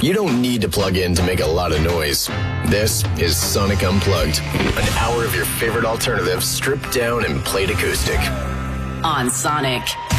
You don't need to plug in to make a lot of noise. This is Sonic Unplugged, an hour of your favorite alternatives stripped down and played acoustic. On Sonic.